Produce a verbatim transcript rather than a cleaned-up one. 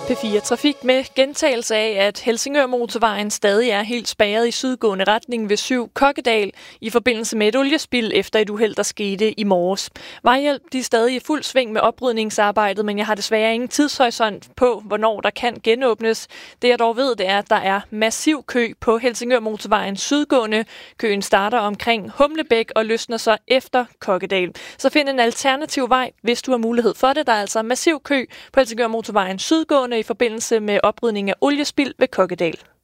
P fire Trafik med gentagelse af, at Helsingør-motorvejen stadig er helt spærret i sydgående retning ved syv Kokkedal i forbindelse med et oliespild efter et uheld, der skete i morges. Vejhjælp de er stadig i fuld sving med oprydningsarbejdet, men jeg har desværre ingen tidshorisont på, hvornår der kan genåbnes. Det jeg dog ved, det er, at der er massiv kø på Helsingør-motorvejen sydgående. Køen starter omkring Humlebæk og løsner så efter Kokkedal. Så find en alternativ vej, hvis du har mulighed for det. Der er altså massiv kø på Helsingør-motorvejen sydgående i forbindelse med oprydning af oliespild ved Kokkedal.